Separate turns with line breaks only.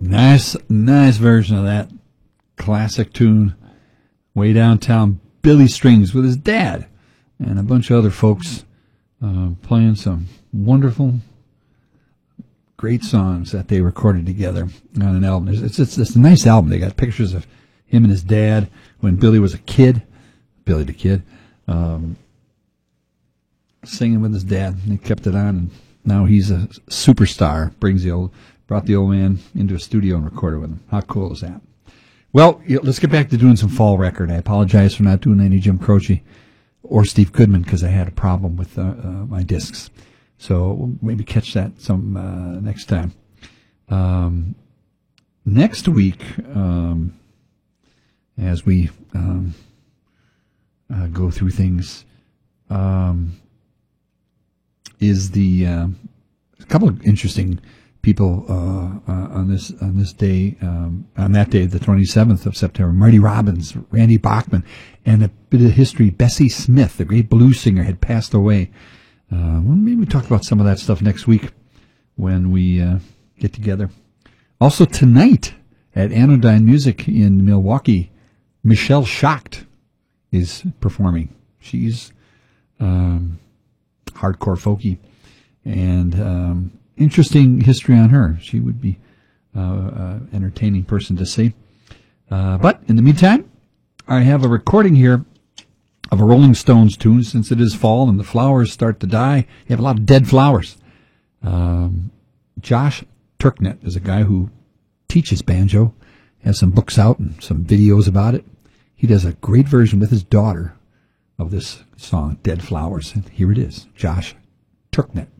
Nice version of that classic tune. Way downtown, Billy Strings with his dad and a bunch of other folks playing some wonderful, great songs that they recorded together on an album. It's a nice album. They got pictures of him and his dad when Billy was a kid, Billy the Kid, singing with his dad. They kept it on, and now he's a superstar. Brought the old man into a studio and recorded with him. How cool is that? Well, let's get back to doing some fall record. I apologize for not doing any Jim Croce or Steve Goodman because I had a problem with my discs. So we'll maybe catch that some next time. Next week, as we go through things, is a couple of interesting people on this day, on that day, the 27th of September. Marty Robbins, Randy Bachman, and a bit of history. Bessie Smith, the great blues singer, had passed away. Well, maybe we talk about some of that stuff next week when we get together. Also tonight at Anodyne Music in Milwaukee, Michelle Schacht is performing. She's hardcore folky, and interesting history on her. She would be an entertaining person to see. But in the meantime, I have a recording here of a Rolling Stones tune. Since it is fall and the flowers start to die, you have a lot of dead flowers. Josh Turknett is a guy who teaches banjo, has some books out and some videos about it. He does a great version with his daughter of this song, Dead Flowers. And here it is, Josh Turknett.